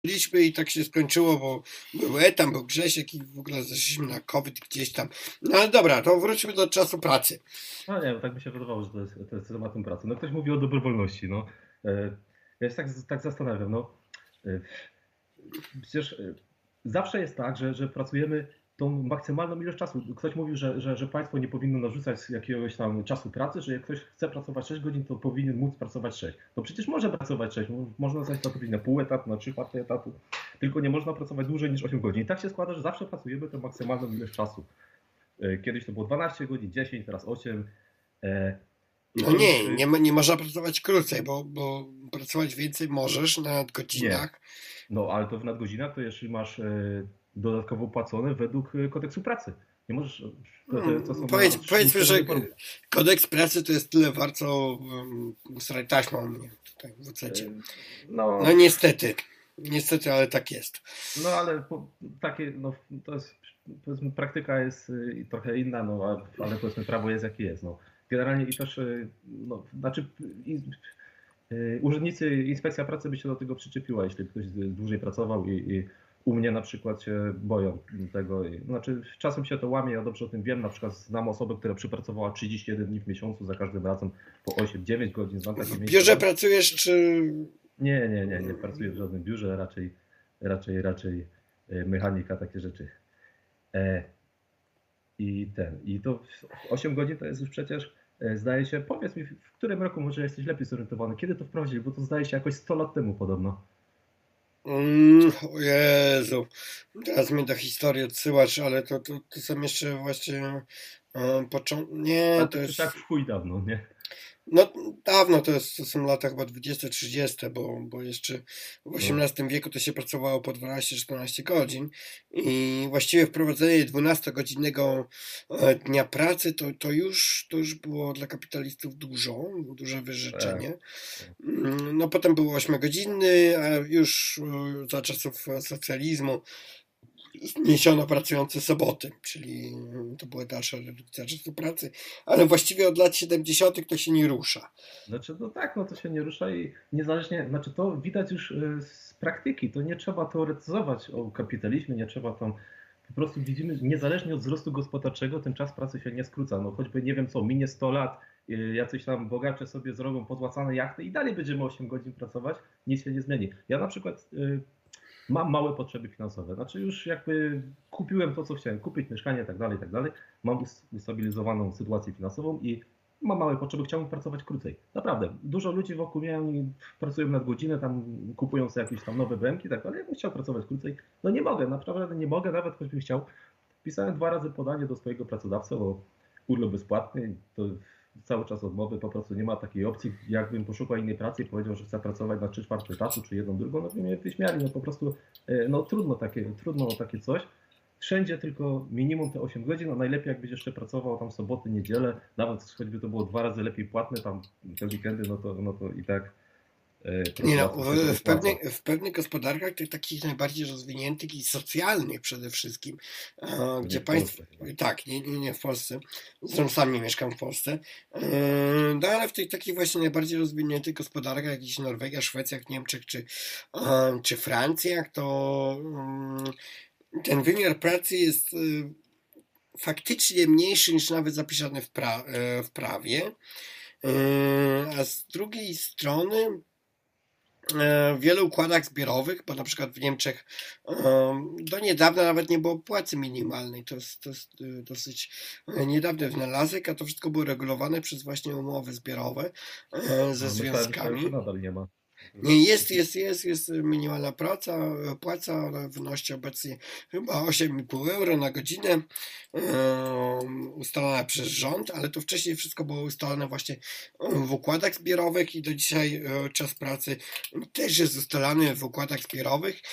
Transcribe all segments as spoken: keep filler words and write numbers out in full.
byliśmy i tak się skończyło, bo był Etam, był Grzesiek i w ogóle zeszliśmy na COVID gdzieś tam. No ale dobra, to wróćmy do czasu pracy. No nie, tak mi się wydawało, że to jest, to jest tematem pracy. No ktoś mówi o dobrowolności, no. E, Ja się tak, tak zastanawiam, no. E, Przecież e, zawsze jest tak, że, że pracujemy tą maksymalną ilość czasu. Ktoś mówił, że, że, że państwo nie powinno narzucać jakiegoś tam czasu pracy, że jak ktoś chce pracować sześć godzin, to powinien móc pracować sześć. No przecież może pracować sześć, można zatrudnić na pół etatu, na trzy czwarte etatu, tylko nie można pracować dłużej niż osiem godzin. I tak się składa, że zawsze pracujemy tę maksymalną ilość czasu. Kiedyś to było dwanaście godzin, dziesięć, teraz osiem. I No to już, nie, nie, ma- nie można pracować krócej, bo, bo pracować więcej możesz na nie. godzinach. No ale to w nadgodzinach to jeśli masz e, dodatkowo płacone według e, kodeksu pracy. Nie możesz. To, to, to są Powiedz, na powiedzmy, że formy. kodeks pracy to jest tyle wart, co um, straj taśmą u mnie tutaj w ocecie. E, No, No niestety, niestety, ale tak jest. no ale po, takie, no to jest, powiedzmy, praktyka jest y, trochę inna, no a- ale powiedzmy prawo jest jakie jest. No. Generalnie i też, y, no, znaczy i, y, urzędnicy, inspekcja pracy by się do tego przyczepiła, jeśli ktoś dłużej pracował i, i u mnie na przykład się boją tego. I, znaczy czasem się to łamie, ja dobrze o tym wiem, na przykład znam osobę, która przepracowała trzydzieści jeden dni w miesiącu, za każdym razem po osiem dziewięć godzin, znam takie W miejsca. biurze pracujesz, czy... Nie, nie, nie, nie pracuję w żadnym biurze, raczej, raczej, raczej e, mechanika, takie rzeczy. E, I ten, i to osiem godzin to jest już przecież, e, zdaje się, powiedz mi, w którym roku może jesteś lepiej zorientowany, kiedy to wprowadzili, bo to zdaje się jakoś sto lat temu podobno. Mm, o Jezu, teraz mnie do historii odsyłasz, ale to, to, to są jeszcze właśnie um, początki... Nie, Ale to to czy jest... tak w chuj dawno, nie? No dawno, to, jest, to są lata chyba dwudzieste trzydzieste, bo, bo jeszcze w No, osiemnastym wieku to się pracowało po dwanaście czternaście godzin i właściwie wprowadzenie dwunastogodzinnego e, dnia pracy to, to, już, to już było dla kapitalistów dużo, duże tak. wyrzeczenie. Tak. Mm, No potem był ośmiogodzinny, a już e, za czasów socjalizmu zniesiono pracujące soboty, czyli to była dalsza redukcja czasu pracy, ale właściwie od lat siedemdziesiątych to się nie rusza. Znaczy, no tak, no to się nie rusza i niezależnie, znaczy to widać już e, z praktyki, to nie trzeba teoretyzować o kapitalizmie, nie trzeba tam, po prostu widzimy, że niezależnie od wzrostu gospodarczego ten czas pracy się nie skróca, no choćby nie wiem co, minie sto lat, e, jacyś tam bogacze sobie zrobią pozłacane jachty i dalej będziemy osiem godzin pracować, nic się nie zmieni. Ja na przykład e, mam małe potrzeby finansowe, znaczy już jakby kupiłem to, co chciałem kupić, mieszkanie i tak dalej, i tak dalej, mam ustabilizowaną sytuację finansową i mam małe potrzeby, chciałbym pracować krócej. Naprawdę, dużo ludzi wokół mnie oni pracują nad godzinę, tam kupują sobie jakieś tam nowe B M ki i tak dalej, ja bym chciał pracować krócej. No nie mogę, naprawdę nie mogę, nawet choćbym chciał. Pisałem dwa razy podanie do swojego pracodawcy o urlop bezpłatny, to cały czas odmowy, po prostu nie ma takiej opcji. Jakbym poszukał innej pracy i powiedział, że chcę pracować na trzy czwarte etatu, czy jedną drugą, no by mnie wyśmiali, no po prostu e, no trudno takie, trudno takie coś. Wszędzie tylko minimum te osiem godzin, a najlepiej jakbyś jeszcze pracował tam soboty, niedzielę, nawet choćby to było dwa razy lepiej płatne, tam te weekendy, no to, no to i tak e, Nie no, pracodawca się to w, w, opłaca. pewnych, w pewnych gospodarkach, tych takich najbardziej rozwiniętych i socjalnych przede wszystkim, e, To nie gdzie w państwo, Polsce chyba. tak, nie, nie, nie w Polsce, zresztą sam nie mieszkam w Polsce, e, no ale w tych takich właśnie najbardziej rozwiniętych gospodarkach, jak jakieś Norwegia, Szwecja, Niemczech czy, e, czy Francjach, to mm, ten wymiar pracy jest e, faktycznie mniejszy niż nawet zapisany w, pra, e, w prawie, e, a z drugiej strony w wielu układach zbiorowych, bo na przykład w Niemczech do niedawna nawet nie było płacy minimalnej. To jest, to jest dosyć niedawny wynalazek, a to wszystko było regulowane przez właśnie umowy zbiorowe ze No, myślałem, myślałem, że związkami. nadal nie ma. Nie, jest, jest, jest, jest minimalna praca, płaca, ona wynosi obecnie chyba osiem i pół euro na godzinę, um, ustalona przez rząd, ale to wcześniej wszystko było ustalone właśnie w układach zbiorowych i do dzisiaj e, czas pracy też jest ustalany w układach zbiorowych.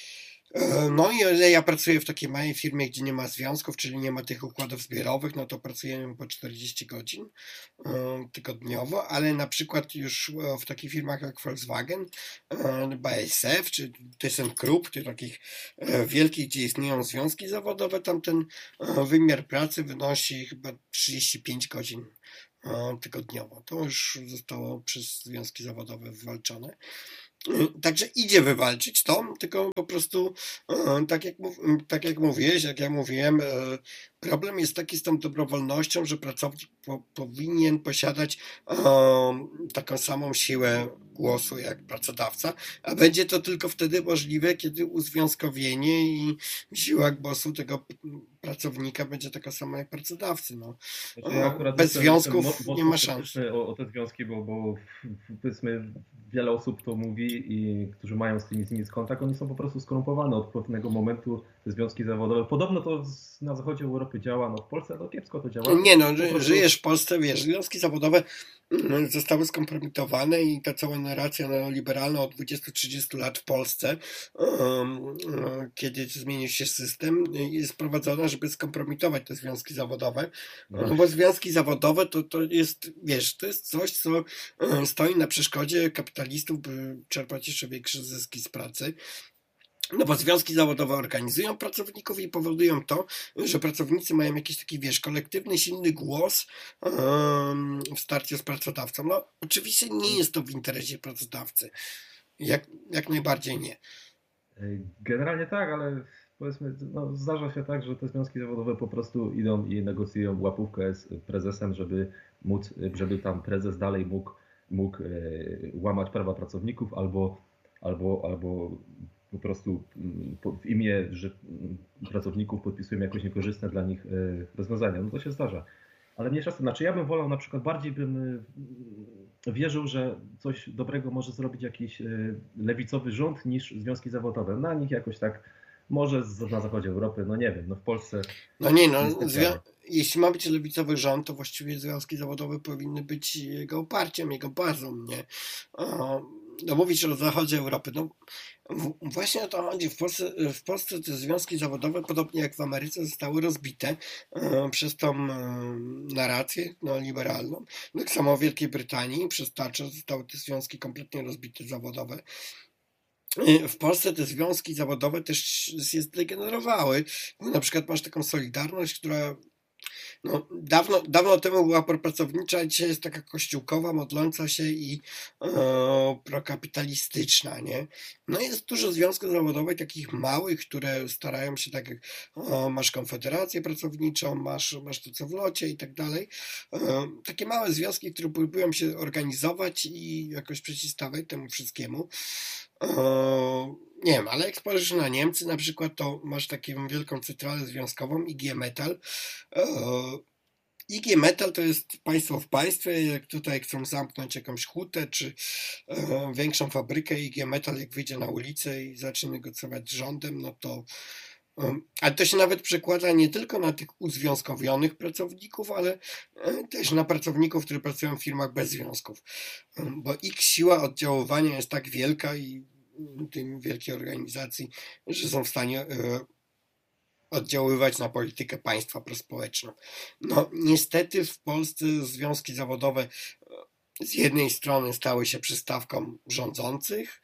No i o ile ja pracuję w takiej małej firmie, gdzie nie ma związków, czyli nie ma tych układów zbiorowych, no to pracujemy po czterdzieści godzin e, tygodniowo, ale na przykład już e, w takich firmach jak Volkswagen, e, B A S F czy ThyssenKrupp, tych takich e, wielkich, gdzie istnieją związki zawodowe, tam ten e, wymiar pracy wynosi chyba trzydzieści pięć godzin e, tygodniowo. To już zostało przez związki zawodowe wywalczone. Także idzie wywalczyć to, tylko po prostu e, tak jak, mów- tak jak mówiłeś, jak ja mówiłem, e, problem jest taki z tą dobrowolnością, że pracownik po, powinien posiadać e, taką samą siłę głosu jak pracodawca, a będzie to tylko wtedy możliwe, kiedy uzwiązkowienie i siła głosu tego pracownika będzie taka sama jak pracodawcy. No. Znaczy ja E, akurat Bez jestem, jestem mo- związków nie mocno ma szans. sceptyczny o, o te związki, bo, bo powiedzmy wiele osób to mówi i którzy mają z tymi z nimi kontakt, oni są po prostu skorumpowane od pewnego momentu, te związki zawodowe. Podobno to z, na zachodzie Europy działa, no w Polsce to kiepsko to działa. Nie no, Po ży- prostu żyjesz w Polsce, wiesz, związki zawodowe mm, zostały skompromitowane i ta cała narracja neoliberalna od dwudziestu trzydziestu lat w Polsce, um, um, kiedy zmienił się system, jest prowadzona, żeby skompromitować te związki zawodowe. no, No bo związki zawodowe to, to jest, wiesz, to jest coś, co um, stoi na przeszkodzie kapitalistów, by czerpać jeszcze większe zyski z pracy. No bo związki zawodowe organizują pracowników i powodują to, że pracownicy mają jakiś taki, wiesz, kolektywny, silny głos em, w starciu z pracodawcą. No oczywiście nie jest to w interesie pracodawcy. Jak, jak najbardziej nie. generalnie tak, ale powiedzmy, no, zdarza się tak, że te związki zawodowe po prostu idą i negocjują łapówkę z prezesem, żeby móc, żeby tam prezes dalej mógł, mógł e, łamać prawa pracowników albo, albo, albo po prostu mm, po- w imię że, mm, pracowników podpisują jakoś niekorzystne dla nich e, rozwiązania. No to się zdarza. Ale mniejsza z tym, znaczy ja bym wolał na przykład, bardziej bym y, wierzył, że coś dobrego może zrobić jakiś y, lewicowy rząd niż związki zawodowe. Na nich jakoś tak, może z, na zachodzie Europy, no nie wiem, no w Polsce No nie no, niespecjalnie. zwią- jeśli ma być lewicowy rząd, to właściwie związki zawodowe powinny być jego oparciem, jego bazą, nie? O, no mówisz o zachodzie Europy, no w- właśnie o to chodzi. W Polsce, w Polsce te związki zawodowe, podobnie jak w Ameryce, zostały rozbite e, przez tą e, narrację neoliberalną. Tak samo w Wielkiej Brytanii przez Thatcher zostały te związki kompletnie rozbite zawodowe. E, W Polsce te związki zawodowe też się zdegenerowały. Na przykład masz taką Solidarność, która no, dawno, dawno temu była propracownicza, a dzisiaj jest taka kościółkowa, modląca się i e, prokapitalistyczna, nie? No jest dużo związków zawodowych, takich małych, które starają się tak jak e, masz Konfederację Pracowniczą, masz, masz to co w locie i tak dalej. E, takie małe związki, które próbują się organizować i jakoś przeciwstawiać temu wszystkiemu. E, nie wiem, ale jak spojrzysz na Niemcy na przykład, to masz taką wielką centralę związkową I G Metall. E, I G Metal to jest państwo w państwie, jak tutaj chcą zamknąć jakąś hutę czy e, większą fabrykę I G Metal, jak wyjdzie na ulicę i zacznie negocjować z rządem, no to e, ale to się nawet przekłada nie tylko na tych uzwiązkowionych pracowników, ale e, też na pracowników, którzy pracują w firmach bez związków. E, bo ich siła oddziaływania jest tak wielka i mm, tym wielkiej organizacji, że są w stanie e, oddziaływać na politykę państwa prospołeczną. No, niestety w Polsce związki zawodowe e, z jednej strony stały się przystawką rządzących,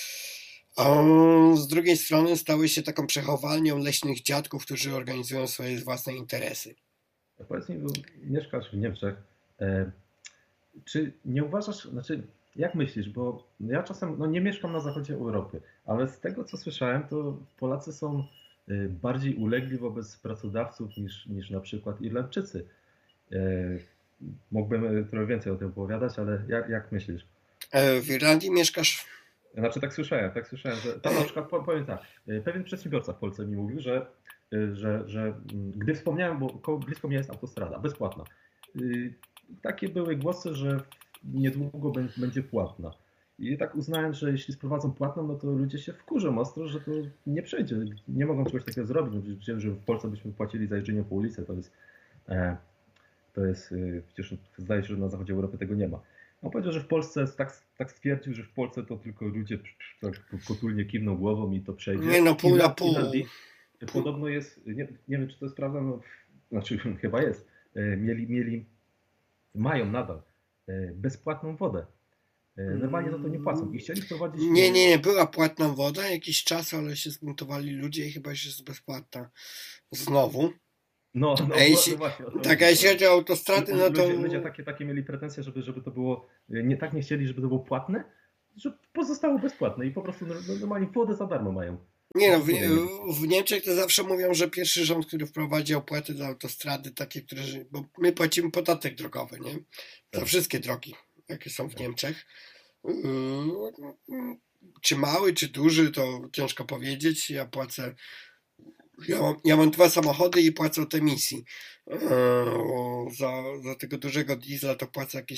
a z drugiej strony stały się taką przechowalnią leśnych dziadków, którzy organizują swoje własne interesy. Powiedz mi, bo mieszkasz w Niemczech, e, czy nie uważasz, znaczy jak myślisz, bo ja czasem, no nie mieszkam na zachodzie Europy, ale z tego co słyszałem, to Polacy są y, bardziej ulegli wobec pracodawców niż, niż na przykład Irlandczycy. E, Mógłbym y, trochę więcej o tym opowiadać, ale jak, jak myślisz? E, W Irlandii mieszkasz? Znaczy tak słyszałem, tak słyszałem, że tam na przykład po- powiem tak, y, pewien przedsiębiorca w Polsce mi mówił, że, y, że, że mm, gdy wspomniałem, bo koło blisko mnie jest autostrada, bezpłatna. y, Takie były głosy, że niedługo bę- będzie płatna. I tak uznałem, że jeśli sprowadzą płatną, no to ludzie się wkurzą ostro, że to nie przejdzie. Nie mogą czegoś takiego zrobić. No przecież wiem, że w Polsce byśmy płacili za jeżdżenie po ulicy. To jest, e, to jest y, przecież zdaje się, że na zachodzie Europy tego nie ma. On powiedział, że w Polsce, tak, tak stwierdził, że w Polsce to tylko ludzie tak potulnie kiwną głową i to przejdzie. Nie no, pół na Irland- pół. Irlandii podobno jest, nie, nie wiem czy to jest prawda, no, znaczy chyba jest, e, mieli, mieli, mają nadal e, bezpłatną wodę. E, Normalnie za to nie płacą i chcieli wprowadzić... Nie, nie, nie, była płatna woda jakiś czas, ale się zbuntowali ludzie i chyba już jest bezpłatna znowu. No, no, A jeśli, no właśnie, o to tak, chodzi. a jeśli chodzi o autostrady, no to Ludzie, ludzie takie, takie mieli pretensje, żeby, żeby to było, nie tak nie chcieli, żeby to było płatne, że pozostało bezpłatne i po prostu normalnie wodę za darmo mają. Nie no, w, w Niemczech to zawsze mówią, że pierwszy rząd, który wprowadzi opłaty za autostrady, takie, które, bo my płacimy podatek drogowy, nie? Za Tak. wszystkie drogi, jakie są w Niemczech. Czy mały, czy duży, to ciężko powiedzieć. Ja płacę, ja mam, ja mam dwa samochody i płacę od emisji. Za, za tego dużego diesla to płacę jakieś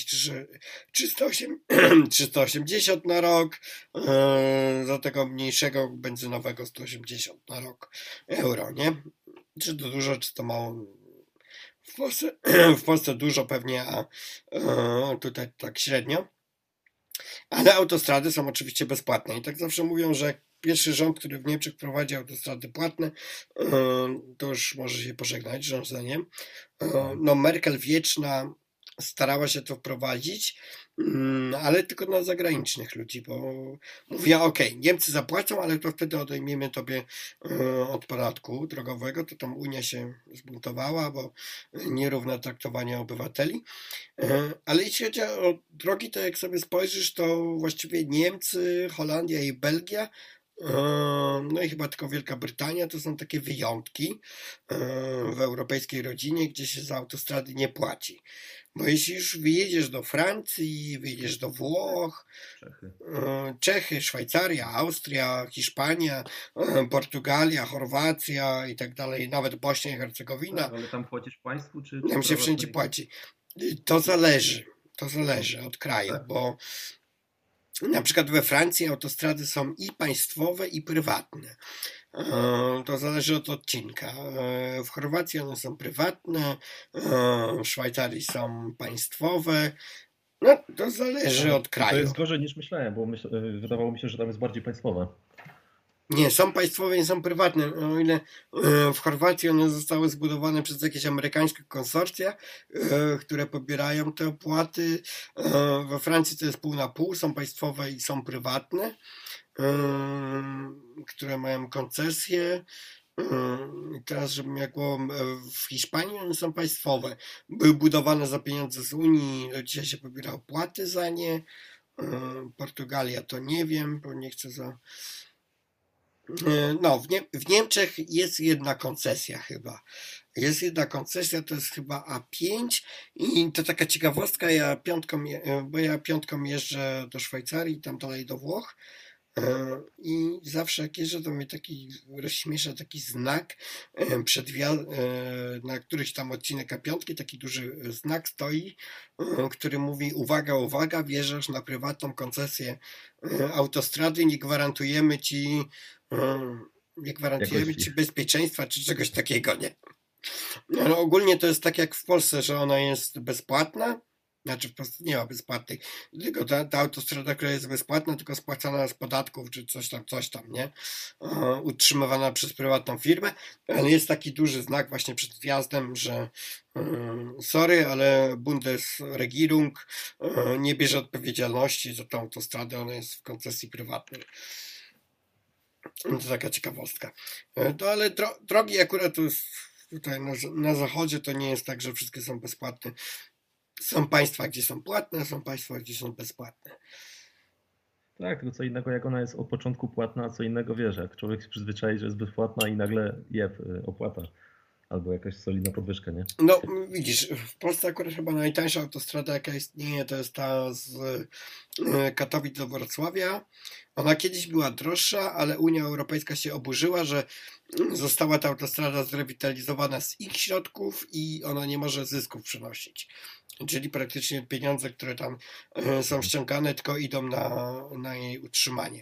trzysta osiemdziesiąt na rok, za tego mniejszego benzynowego sto osiemdziesiąt na rok euro, nie? Czy to dużo, czy to mało? W Polsce, w Polsce dużo pewnie, a tutaj tak średnio. Ale autostrady są oczywiście bezpłatne i tak zawsze mówią, że pierwszy rząd, który w Niemczech wprowadzi autostrady płatne, to już może się pożegnać rządzeniem. No Merkel wieczna starała się to wprowadzić, ale tylko na zagranicznych ludzi, bo mówiła, ok, Niemcy zapłacą, ale to wtedy odejmiemy tobie od podatku drogowego, to tam Unia się zbuntowała, bo nierówne traktowanie obywateli. Ale jeśli chodzi o drogi, to jak sobie spojrzysz, to właściwie Niemcy, Holandia i Belgia, no i chyba tylko Wielka Brytania to są takie wyjątki w europejskiej rodzinie, gdzie się za autostrady nie płaci. Bo jeśli już wyjedziesz do Francji, wyjedziesz do Włoch, Czechy, Czechy Szwajcaria, Austria, Hiszpania, Portugalia, Chorwacja i tak dalej, nawet Bośnia i Hercegowina. Tak, ale tam płacisz państwu, czy... Tam się wszędzie płaci. To zależy, to zależy od kraju, tak. Bo na przykład we Francji autostrady są i państwowe, i prywatne. To zależy od odcinka. W Chorwacji one są prywatne, w Szwajcarii są państwowe. No, to zależy od kraju. To jest gorzej niż myślałem, bo myśl, wydawało mi się, że tam jest bardziej państwowe. Nie, są państwowe i są prywatne. O ile w Chorwacji one zostały zbudowane przez jakieś amerykańskie konsorcja, które pobierają te opłaty. We Francji to jest pół na pół, są państwowe i są prywatne, które mają koncesje. I teraz, żebym jak było w Hiszpanii, one są państwowe. Były budowane za pieniądze z Unii, dzisiaj się pobiera opłaty za nie. Portugalia to nie wiem, bo nie chcę za... No, w, Nie- w Niemczech jest jedna koncesja chyba. Jest jedna koncesja, to jest chyba A pięć i to taka ciekawostka, ja piątką, je- bo ja piątką jeżdżę do Szwajcarii, tam dalej do Włoch i zawsze jak jeżdżę, to mnie taki rozśmiesza taki znak przed wia- na któryś tam odcinek A pięć, taki duży znak stoi, który mówi uwaga, uwaga, wjeżdżasz na prywatną koncesję autostrady, nie gwarantujemy ci nie gwarantujemy Jakości. ci bezpieczeństwa czy czegoś takiego, nie? No, ogólnie to jest tak jak w Polsce, że ona jest bezpłatna, znaczy w Polsce nie ma bezpłatnej, tylko ta, ta autostrada, która jest bezpłatna, tylko spłacana z podatków czy coś tam, coś tam, nie? E, utrzymywana przez prywatną firmę, ale jest taki duży znak właśnie przed wjazdem, że e, sorry, ale Bundesregierung e, nie bierze odpowiedzialności za tą autostradę, ona jest w koncesji prywatnej. To taka ciekawostka. No ale dro- drogi akurat to jest tutaj na, na zachodzie to nie jest tak, że wszystkie są bezpłatne. Są państwa, gdzie są płatne, są państwa, gdzie są bezpłatne. Tak, tylko co innego jak ona jest od początku płatna, a co innego wiesz, jak człowiek się przyzwyczai, że jest bezpłatna i nagle je opłata. Albo jakaś solidna podwyżka, nie? No widzisz, w Polsce akurat chyba najtańsza autostrada jaka istnieje to jest ta z Katowic do Wrocławia. Ona kiedyś była droższa, ale Unia Europejska się oburzyła, że została ta autostrada zrewitalizowana z ich środków i ona nie może zysków przynosić. Czyli praktycznie pieniądze, które tam są ściągane, tylko idą na, na jej utrzymanie.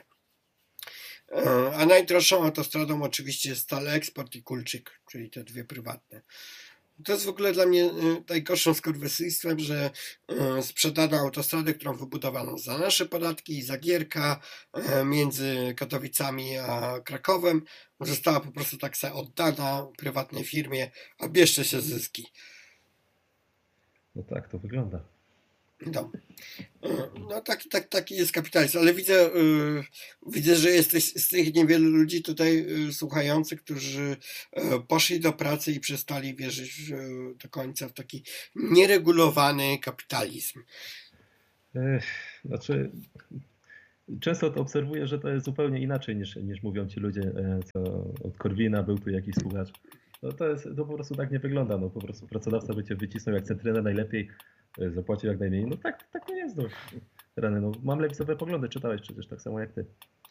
A najdroższą autostradą oczywiście jest Stal Export i Kulczyk, czyli te dwie prywatne. To jest w ogóle dla mnie najgorszym skurwysyństwem, że sprzedano autostradę, którą wybudowano za nasze podatki i za Gierka między Katowicami a Krakowem. Została po prostu tak sobie oddana prywatnej firmie, a bierzcie się zyski. No tak, to wygląda. No, no taki, tak, taki jest kapitalizm, ale widzę, yy, widzę, że jesteś z tych niewielu ludzi tutaj yy, słuchających, którzy yy, poszli do pracy i przestali wierzyć yy, do końca w taki nieregulowany kapitalizm. Ech, znaczy, często to obserwuję, że to jest zupełnie inaczej niż, niż mówią ci ludzie, e, co od Korwina był tu jakiś słuchacz. No to, jest, to po prostu tak nie wygląda. No po prostu pracodawca by cię wycisnął jak cytrynę najlepiej, e, zapłacił jak najmniej. No tak, tak nie jest. No. Rany, no, mam lewicowe poglądy, czytałeś przecież tak samo jak ty.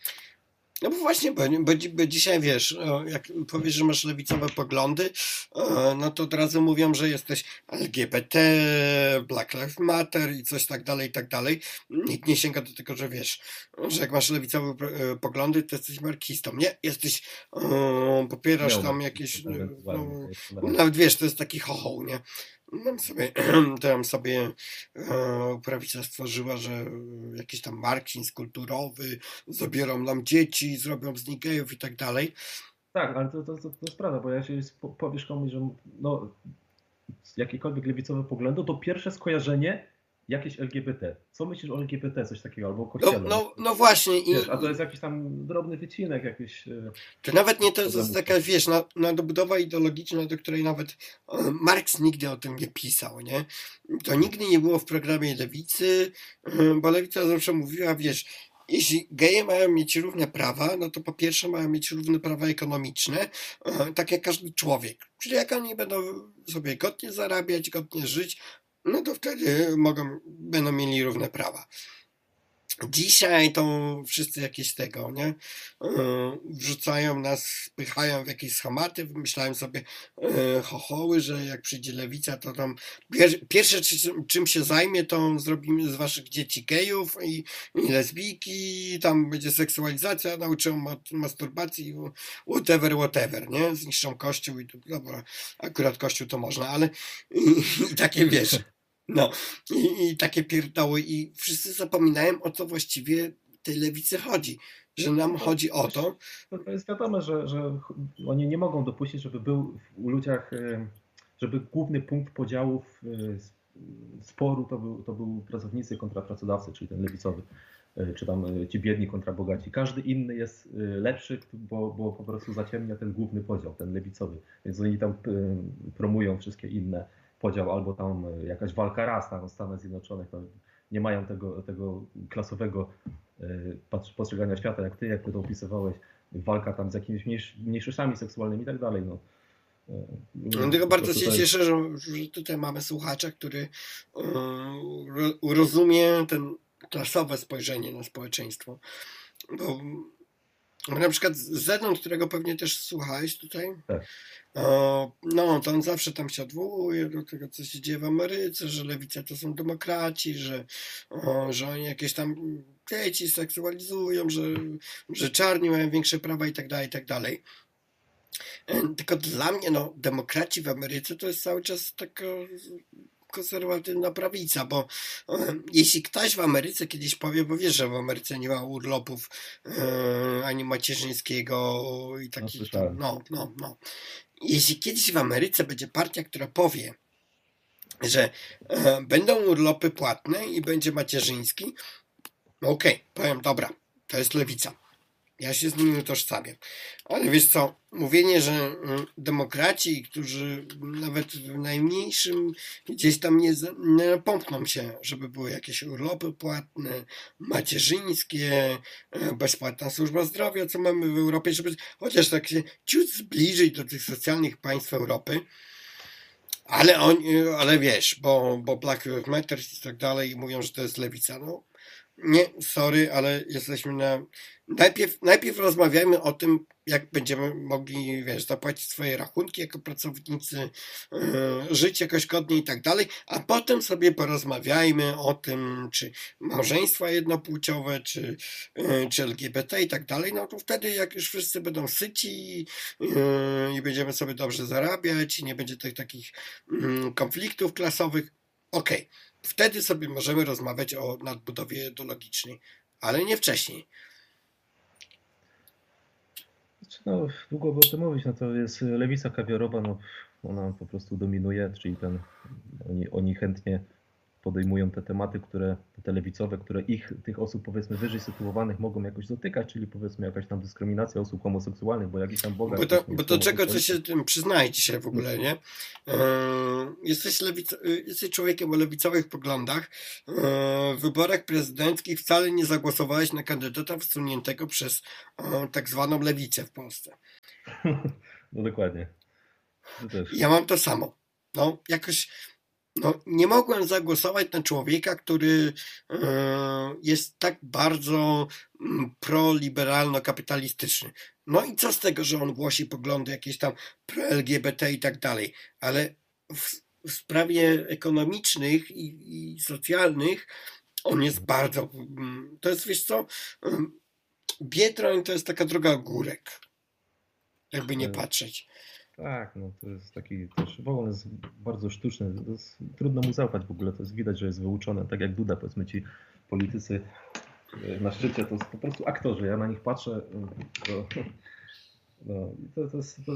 No bo właśnie, bo, bo, bo dzisiaj wiesz, jak powiesz, że masz lewicowe poglądy, no to od razu mówią, że jesteś L G B T, Black Lives Matter i coś tak dalej, i tak dalej. Nikt nie sięga do tego, że wiesz, że jak masz lewicowe poglądy, to jesteś marksistą. Nie, jesteś, popierasz tam jakieś, no, nawet wiesz, to jest taki chochoł, nie? Tam sobie, tam sobie e, prawica stworzyła, że jakiś tam marksizm kulturowy, zabiorą nam dzieci, zrobią z nich gejów i tak dalej. Tak, ale to, to, to, to jest prawda, bo jak się powiesz komuś, że no, jakiekolwiek lewicowe poglądy, to pierwsze skojarzenie jakieś L G B T. Co myślisz o L G B T? Coś takiego, albo o kościele. No, no, no właśnie. I, wiesz, a to jest jakiś tam drobny wycinek, jakiś... To nawet nie to jest taka, wiesz, nadbudowa ideologiczna, do której nawet Marks nigdy o tym nie pisał, nie? To nigdy nie było w programie lewicy, bo lewica zawsze mówiła, wiesz, jeśli geje mają mieć równe prawa, no to po pierwsze mają mieć równe prawa ekonomiczne, tak jak każdy człowiek. Czyli jak oni będą sobie godnie zarabiać, godnie żyć, no to wtedy mogą, będą mieli równe prawa. Dzisiaj to wszyscy jakieś tego, nie? Wrzucają nas, wpychają w jakieś schematy, wymyślają sobie chochoły, że jak przyjdzie lewica, to tam pierwsze czym się zajmie, to zrobimy z waszych dzieci gejów i, i lesbijki, tam będzie seksualizacja, nauczą masturbacji, whatever, whatever, nie? Zniszczą kościół i dobra, akurat kościół to można, ale i, i takie wiesz. No, i, i takie pierdoły i wszyscy zapominają, o co właściwie tej lewicy chodzi, że nam chodzi o to. To jest wiadome, że, że oni nie mogą dopuścić, żeby był u ludziach, żeby główny punkt podziałów sporu to był, to był pracownicy kontra pracodawcy, czyli ten lewicowy, czy tam ci biedni kontra bogaci. Każdy inny jest lepszy, bo, bo po prostu zaciemnia ten główny podział, ten lewicowy, więc oni tam promują wszystkie inne podział, albo tam jakaś walka ras tam w Stanach Zjednoczonych, no, nie mają tego, tego klasowego postrzegania świata, jak ty, jak ty to opisywałeś, walka tam z jakimiś mniejsz, mniejszościami seksualnymi i tak dalej. No. No, tylko bardzo się cieszę, że, że tutaj mamy słuchacza, który um, rozumie ten klasowe spojrzenie na społeczeństwo. Bo na przykład Zenon, którego pewnie też słuchałeś tutaj, tak. No, to on zawsze tam się odwołuje do tego, co się dzieje w Ameryce, że lewica to są demokraci, że, o, że oni jakieś tam dzieci seksualizują, że, że czarni mają większe prawa i tak dalej, i tak dalej. Tylko dla mnie, no, demokraci w Ameryce to jest cały czas taka konserwatywna prawica, bo e, jeśli ktoś w Ameryce kiedyś powie, bo wiesz, że w Ameryce nie ma urlopów e, ani macierzyńskiego i takich, no, no, no, no. Jeśli kiedyś w Ameryce będzie partia, która powie, że e, będą urlopy płatne i będzie macierzyński, no okej, okay, powiem, dobra, to jest lewica. Ja się z nimi utożsamiam. Ale wiesz co, mówienie, że demokraci, którzy nawet w najmniejszym gdzieś tam nie, nie pompną się, żeby były jakieś urlopy płatne, macierzyńskie, bezpłatna służba zdrowia, co mamy w Europie, żeby chociaż tak się ciut zbliżyć do tych socjalnych państw Europy, ale oni, ale wiesz, bo, bo Black Lives Matter i tak dalej mówią, że to jest lewica, no. Nie, sorry, ale jesteśmy na... Najpierw, najpierw rozmawiajmy o tym, jak będziemy mogli, wiesz, zapłacić swoje rachunki jako pracownicy, yy, żyć jakoś godnie i tak dalej, a potem sobie porozmawiajmy o tym, czy małżeństwa jednopłciowe, czy, yy, czy L G B T i tak dalej, no to wtedy jak już wszyscy będą syci yy, i będziemy sobie dobrze zarabiać i nie będzie tych takich yy, konfliktów klasowych, okej. Okay. Wtedy sobie możemy rozmawiać o nadbudowie ideologicznej, ale nie wcześniej. No, długo by o tym mówić, no to jest lewica kawiarowa, no ona po prostu dominuje, czyli ten, oni, oni chętnie podejmują te tematy, które te lewicowe, które ich, tych osób powiedzmy wyżej sytuowanych mogą jakoś dotykać, czyli powiedzmy jakaś tam dyskryminacja osób homoseksualnych, bo jakiś tam bogacz... Bo to, bo to czego co się tym przyznaje dzisiaj w ogóle, nie? Yy, jesteś, lewic, jesteś człowiekiem o lewicowych poglądach. Yy, w wyborach prezydenckich wcale nie zagłosowałeś na kandydata wsuniętego przez yy, tak zwaną lewicę w Polsce. No dokładnie. To też. Ja mam to samo. No, jakoś no, nie mogłem zagłosować na człowieka, który yy, jest tak bardzo yy, proliberalno-kapitalistyczny. No i co z tego, że on głosi poglądy jakieś tam pro-L G B T i tak dalej, ale w, w sprawie ekonomicznych i, i socjalnych on jest bardzo... Yy, to jest, wiesz co, yy, Biedroń to jest taka droga górek, jakby nie patrzeć. Tak, no to jest taki też w ogóle jest bardzo sztuczny, to jest, trudno mu zaufać w ogóle, to jest widać, że jest wyuczone, tak jak Duda, powiedzmy ci politycy na szczycie, to jest po prostu aktorzy, ja na nich patrzę, to, no, to, to jest, to,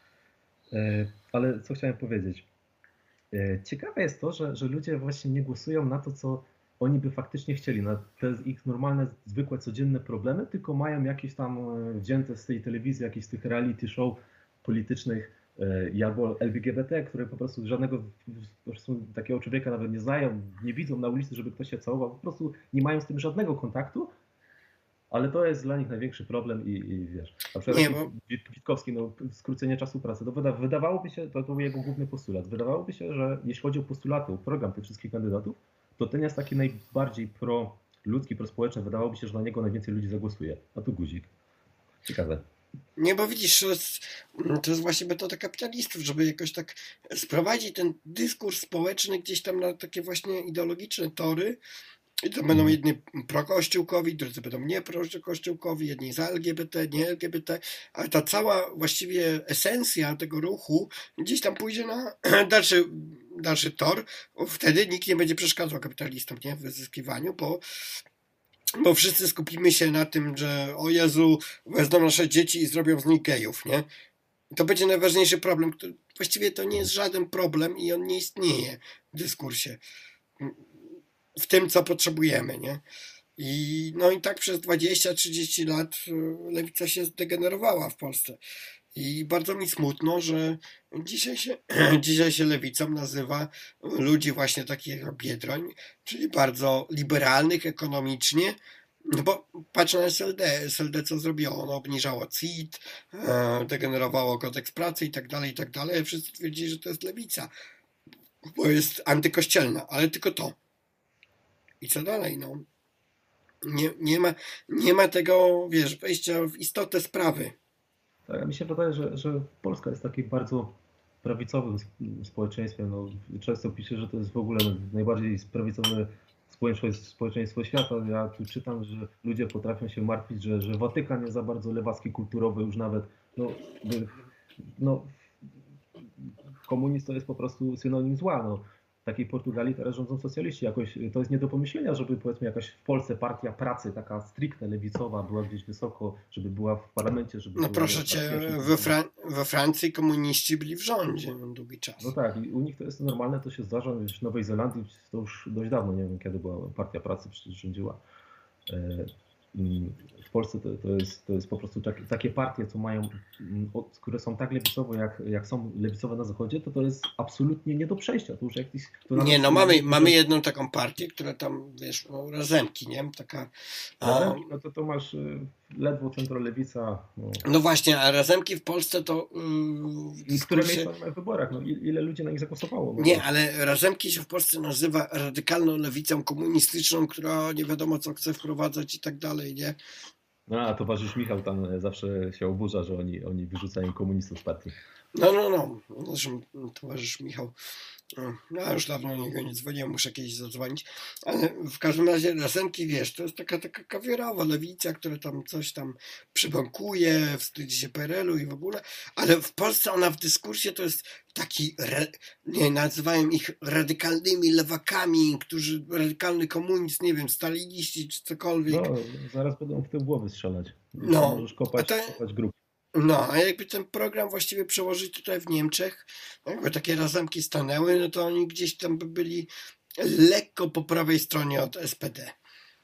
ale co chciałem powiedzieć, ciekawe jest to, że, że ludzie właśnie nie głosują na to, co oni by faktycznie chcieli, na te ich normalne, zwykłe, codzienne problemy, tylko mają jakieś tam wzięte z tej telewizji, jakieś z tych reality show politycznych albo L G B T, które po prostu żadnego po prostu takiego człowieka nawet nie znają, nie widzą na ulicy, żeby ktoś się całował, po prostu nie mają z tym żadnego kontaktu, ale to jest dla nich największy problem i, i wiesz, na przykład nie, bo... Witkowski, no skrócenie czasu pracy, to wyda, wydawałoby się, to, to był jego główny postulat, wydawałoby się, że jeśli chodzi o postulaty, o program tych wszystkich kandydatów, to ten jest taki najbardziej proludzki, prospołeczny, wydawałoby się, że na niego najwięcej ludzi zagłosuje, a tu guzik. Ciekawe. Nie, bo widzisz, to jest, to jest właśnie metoda kapitalistów, żeby jakoś tak sprowadzić ten dyskurs społeczny gdzieś tam na takie właśnie ideologiczne tory. I to będą jedni prokościółkowi, drudzy będą nie prokościółkowi, jedni za L G B T, nie L G B T, ale ta cała właściwie esencja tego ruchu gdzieś tam pójdzie na dalszy, dalszy tor. Wtedy nikt nie będzie przeszkadzał kapitalistom, nie, w wyzyskiwaniu, bo Bo wszyscy skupimy się na tym, że o Jezu, wezmą nasze dzieci i zrobią z nich gejów, nie? To będzie najważniejszy problem. Który, właściwie to nie jest żaden problem i on nie istnieje w dyskursie. W tym, co potrzebujemy, nie? I, no i tak przez dwadzieścia trzydzieści lat lewica się zdegenerowała w Polsce. I bardzo mi smutno, że dzisiaj się, dzisiaj się lewicą nazywa ludzi właśnie takich jak Biedroń, czyli bardzo liberalnych ekonomicznie, no bo patrz na S L D, S L D co zrobiło, ono obniżało C I T, degenerowało kodeks pracy i tak dalej, i tak dalej, wszyscy twierdzili, że to jest lewica, bo jest antykościelna, ale tylko to. I co dalej, no? Nie, nie ma, nie ma tego, wiesz, wejścia w istotę sprawy. Tak, mi się wydaje, że, że Polska jest takim bardzo prawicowym społeczeństwem. No, często pisze, że to jest w ogóle najbardziej prawicowe społeczeństwo, społeczeństwo świata. Ja tu czytam, że ludzie potrafią się martwić, że, że Watykan jest za bardzo lewacki, kulturowy już nawet. No, no, komunizm to jest po prostu synonim zła. No. W takiej Portugalii teraz rządzą socjaliści. Jakoś, to jest nie do pomyślenia, żeby powiedzmy jakaś w Polsce partia pracy, taka stricte lewicowa, była gdzieś wysoko, żeby była w parlamencie. Żeby no proszę cię, we, Fran we Francji komuniści byli w rządzie na długi czas. No tak, i u nich to jest normalne, to się zdarza. W Nowej Zelandii to już dość dawno, nie wiem kiedy była partia pracy przecież rządziła. W Polsce to, to, jest, to jest po prostu takie, takie partie, co mają, które są tak lewicowe, jak, jak są lewicowe na zachodzie, to to jest absolutnie nie do przejścia. To już jakiś, to nie, no mamy, mamy jedną taką partię, która tam, wiesz, no, Razemki, nie? Taka... Razemki, no to, to masz ledwo centrolewica. No. no właśnie, a Razemki w Polsce to... Yy, I które miejsca w wyborach? No, ile ludzi na nich zagłosowało? No. Nie, ale Razemki się w Polsce nazywa radykalną lewicą komunistyczną, która nie wiadomo co chce wprowadzać i tak dalej, nie? No, a towarzysz Michał tam zawsze się oburza, że oni, oni wyrzucają komunistów z partii. No, no, no. Zresztą towarzysz Michał, no ja już dawno niego nie dzwoniłem, muszę kiedyś zadzwonić, ale w każdym razie Razemki, wiesz, to jest taka, taka kawiorowa lewica, która tam coś tam przybąkuje, wstydzi się P R L u i w ogóle, ale w Polsce ona w dyskursie to jest taki, re, nie, nazywają ich radykalnymi lewakami, którzy, radykalny komunizm, nie wiem, staliniści czy cokolwiek. No, zaraz będą w tył głowy strzelać. No. Możesz kopać, to... kopać grupy. No, a jakby ten program właściwie przełożyć tutaj w Niemczech, jakby takie Razemki stanęły, no to oni gdzieś tam by byli lekko po prawej stronie od S P D.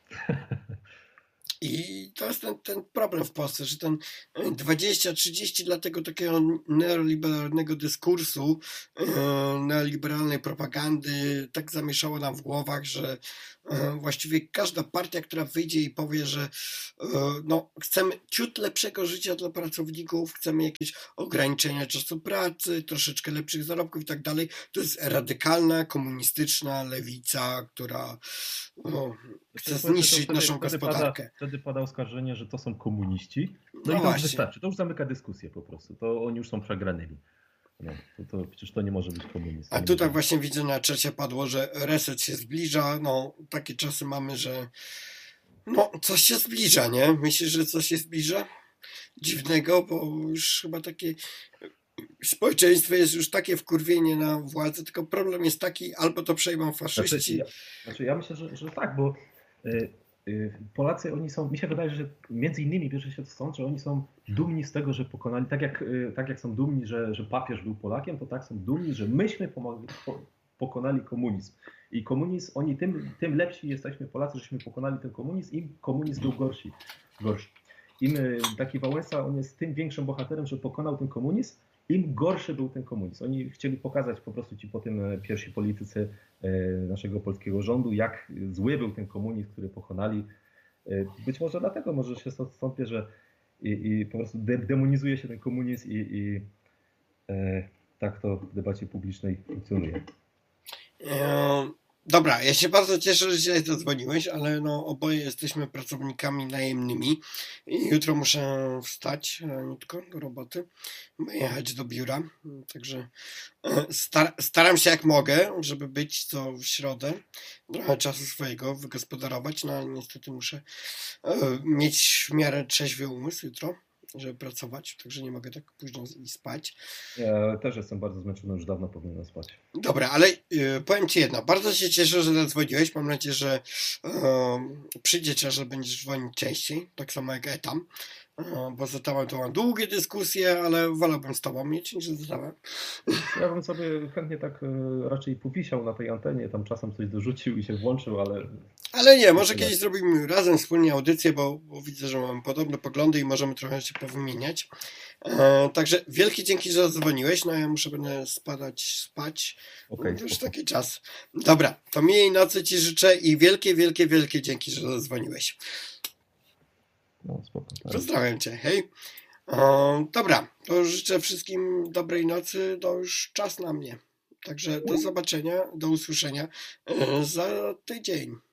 I to jest ten, ten problem w Polsce, że ten dwadzieścia trzydzieści lat tego takiego neoliberalnego dyskursu, neoliberalnej propagandy tak zamieszało nam w głowach, że właściwie każda partia, która wyjdzie i powie, że no, chcemy ciut lepszego życia dla pracowników, chcemy jakieś ograniczenia czasu pracy, troszeczkę lepszych zarobków i tak dalej, to jest radykalna, komunistyczna lewica, która no, chce zniszczyć wtedy, naszą wtedy gospodarkę. Pada, wtedy pada oskarżenie, że to są komuniści. No, No i to właśnie. już wystarczy. To już zamyka dyskusję po prostu. To oni już są przegranymi. No, to, to przecież to nie może być komunizm. A tutaj właśnie widzę na czacie padło, że reset się zbliża. No, takie czasy mamy, że no, coś się zbliża, nie? Myślisz, że coś się zbliża? Dziwnego, bo już chyba takie społeczeństwo jest już takie wkurwienie na władzę, tylko problem jest taki, albo to przejmą faszyści. Znaczy ja, znaczy ja myślę, że, że tak, bo y, y, Polacy, oni są, mi się wydaje, że między innymi bierze się stąd, że oni są dumni z tego, że pokonali, tak jak, y, tak jak są dumni, że, że papież był Polakiem, to tak są dumni, że myśmy pomogli, po, pokonali komunizm. I komunizm, oni tym, tym lepsi jesteśmy Polacy, żeśmy pokonali ten komunizm, im komunizm był gorszy. gorszy. Im taki Wałęsa, on jest tym większym bohaterem, że pokonał ten komunizm, im gorszy był ten komunizm. Oni chcieli pokazać po prostu ci po tym pierwsi politycy naszego polskiego rządu, jak zły był ten komunizm, który pokonali. Być może dlatego może się stąd bierze i, i po prostu demonizuje się ten komunizm i, i e, tak to w debacie publicznej funkcjonuje. Dobra, ja się bardzo cieszę, że dzisiaj zadzwoniłeś, ale no oboje jesteśmy pracownikami najemnymi i jutro muszę wstać raniutko do roboty, jechać do biura, także star- staram się jak mogę, żeby być co w środę, trochę czasu swojego wygospodarować, no ale niestety muszę mieć w miarę trzeźwy umysł jutro, żeby pracować, także nie mogę tak późno spać. Ja też jestem bardzo zmęczony, już dawno powinienem spać. Dobra, ale y, powiem Ci jedno, bardzo się cieszę, że zadzwoniłeś, mam nadzieję, że y, przyjdzie czas, że będziesz dzwonić częściej, tak samo jak Etam, y, bo z Etamem to mam długie dyskusje, ale wolałbym z Tobą mieć niż z Etamem. Ja bym sobie chętnie tak y, raczej powisiał na tej antenie, tam czasem coś dorzucił i się włączył, ale... Ale nie, może kiedyś zrobimy razem wspólnie audycję, bo, bo widzę, że mamy podobne poglądy i możemy trochę się powymieniać. E, także wielkie dzięki, że zadzwoniłeś. No ja muszę będę spadać, spać. Okay, już taki czas. Dobra, to miłej nocy Ci życzę i wielkie, wielkie, wielkie dzięki, że zadzwoniłeś. No, spoko, tak. Pozdrawiam Cię, hej. E, dobra, to życzę wszystkim dobrej nocy, to już czas na mnie. Także do zobaczenia, do usłyszenia e, za tydzień.